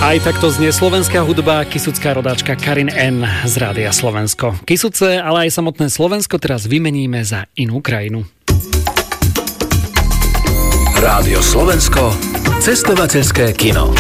Aj takto znie slovenská hudba, kisucká rodáčka Karin N. z Rádia Slovensko. Kisuce, ale aj samotné Slovensko teraz vymeníme za inú krajinu. Rádio Slovensko, cestovateľské kino.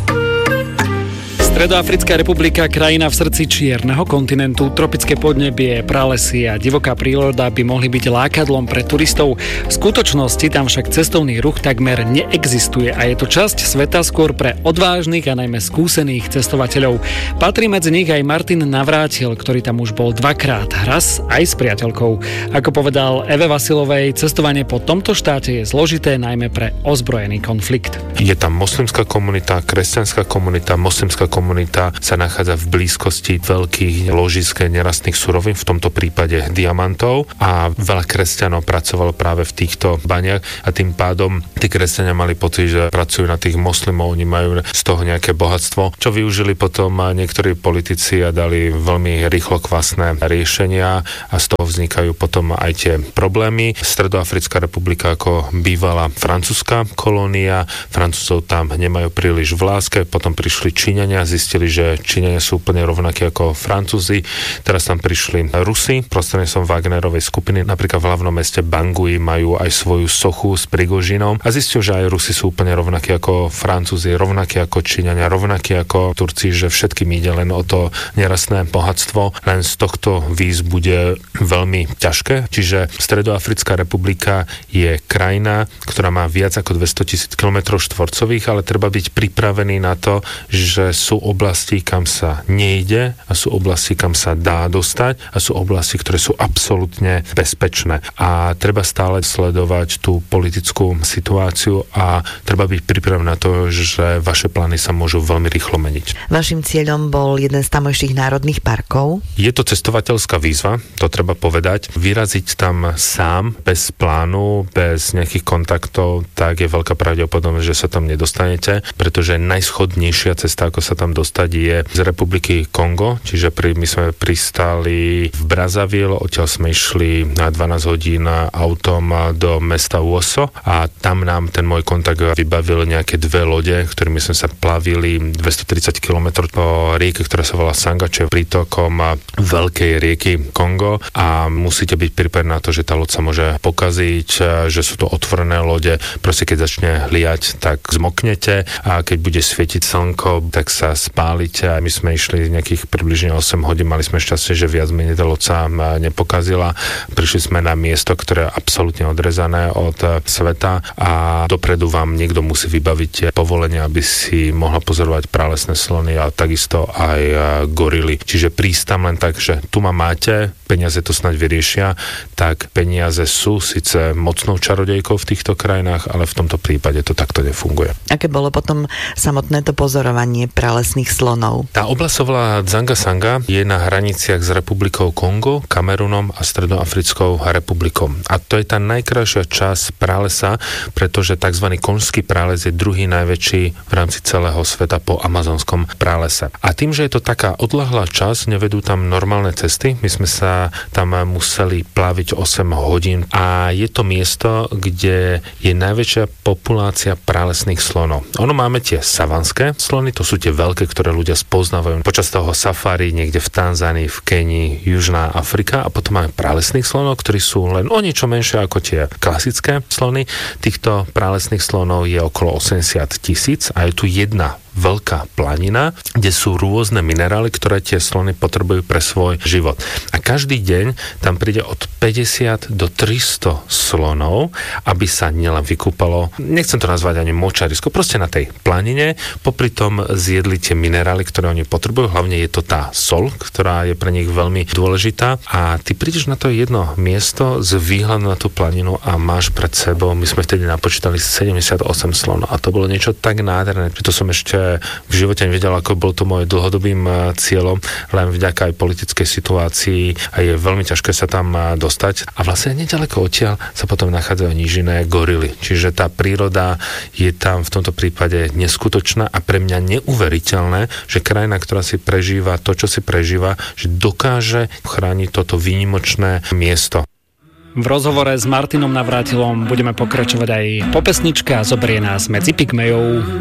Stredoafrická republika, krajina v srdci čierneho kontinentu, tropické podnebie, pralesy a divoká príroda by mohli byť lákadlom pre turistov. V skutočnosti tam však cestovný ruch takmer neexistuje a je to časť sveta skôr pre odvážnych a najmä skúsených cestovateľov. Patrí medzi nich aj Martin Navrátil, ktorý tam už bol dvakrát, raz aj s priateľkou. Ako povedal Eve Vasilovej, cestovanie po tomto štáte je zložité najmä pre ozbrojený konflikt. Je tam moslimská komunita, kresťanská komunita, moslimská komunita sa nachádza v blízkosti veľkých ložisk nerastných surovín, v tomto prípade diamantov, a veľa kresťanov pracovalo práve v týchto baniach a tým pádom tí kresťania mali pocit, že pracujú na tých moslimov, oni majú z toho nejaké bohatstvo, čo využili potom niektorí politici a dali veľmi rýchlo kvasné riešenia a z toho vznikajú potom aj tie problémy. Stredoafrická republika ako bývalá francúzska kolónia, Francúzov tam nemajú príliš v láske, potom prišli Číňania, zistili, že Číňania sú úplne rovnakí ako Francúzi. Teraz tam prišli Rusi, prostredníctvom Wagnerovej skupiny. Napríklad v hlavnom meste Bangui majú aj svoju sochu s Prigožinom a zistil, že aj Rusi sú úplne rovnakí ako Francúzi, rovnakí ako Číňania, rovnakí ako Turci, že všetkým ide len o to nerastné bohatstvo. Len z tohto výz bude veľmi ťažké. Čiže Stredoafrická republika je krajina, ktorá má viac ako 200 000 km2, ale treba byť pripravený na to, že sú oblasti, kam sa nejde a sú oblasti, kam sa dá dostať a sú oblasti, ktoré sú absolútne bezpečné. A treba stále sledovať tú politickú situáciu a treba byť pripravený na to, že vaše plány sa môžu veľmi rýchlo meniť. Vašim cieľom bol jeden z tamojších národných parkov? Je to cestovateľská výzva, to treba povedať. Vyraziť tam sám, bez plánu, bez nejakých kontaktov, tak je veľká pravdepodobnosť, že sa tam nedostanete, pretože najschodnejšia cesta, ako sa tam dostať, je z republiky Kongo, čiže my sme pristáli v Brazzaville, odtiaľ sme išli na 12 hodín autom do mesta Woso a tam nám ten môj kontakt vybavil nejaké dve lode, ktorými sme sa plavili 230 km po rieke, ktorá sa volá Sanga, čo je prítokom veľkej rieky Kongo, a musíte byť pripravení na to, že tá loď sa môže pokaziť, že sú to otvorené lode, proste keď začne liať, tak zmoknete a keď bude svietiť slnko, tak sa spálite. A my sme išli nejakých približne 8 hodín, mali sme šťastie, že viac menej tá loď sa nepokazila. Prišli sme na miesto, ktoré je absolútne odrezané od sveta a dopredu vám niekto musí vybaviť povolenie, aby si mohla pozorovať pralesné slony a takisto aj gorily. Čiže prísť tam len tak, že tu ma máte, peniaze to snáď vyriešia, tak peniaze sú síce mocnou čarodejkou v týchto krajinách, ale v tomto prípade to takto nefunguje. Aké bolo potom samotné to pozorovanie pralesných slonov? Tá oblasť sa volá Dzanga-Sanga, je na hraniciach s republikou Kongo, Kamerunom a Stredoafrickou republikou. A to je tá najkrajšia časť pralesa, pretože tzv. Konžský prales je druhý najväčší v rámci celého sveta po amazonskom pralese. A tým, že je to taká odľahlá časť, nevedú tam normálne cesty. My sme sa tam museli plaviť 8 hodín a je to miesto, kde je najväčšia populácia pralesných slonov. Ono máme tie savanské slony, to sú tie veľké, ktoré ľudia spoznávajú počas toho safari niekde v Tanzánii, v Kenii, Južná Afrika, a potom máme pralesných slonov, ktorí sú len o niečo menšie ako tie klasické slony. Týchto pralesných slonov je okolo 80 000 a je tu jedna veľká planina, kde sú rôzne minerály, ktoré tie slony potrebujú pre svoj život. A každý deň tam príde od 50 do 300 slonov, aby sa nielen vykúpalo, nechcem to nazvať ani močarisko, proste na tej planine, popri tom zjedli tie minerály, ktoré oni potrebujú, hlavne je to tá soľ, ktorá je pre nich veľmi dôležitá, a ty prídeš na to jedno miesto z výhľadu na tú planinu a máš pred sebou, my sme vtedy napočítali 78 slonov a to bolo niečo tak nádherné, že to som ešte v živote nevedel, ako bol to môj dlhodobým cieľom, len vďaka aj politickej situácii a je veľmi ťažké sa tam dostať. A vlastne nedaleko odtiaľ sa potom nachádzajú nížinné gorily. Čiže tá príroda je tam v tomto prípade neskutočná a pre mňa neuveriteľné, že krajina, ktorá si prežíva to, čo si prežíva, že dokáže chrániť toto výnimočné miesto. V rozhovore s Martinom Navrátilom budeme pokračovať aj po pesničke a zoberie nás medzi pygmejov.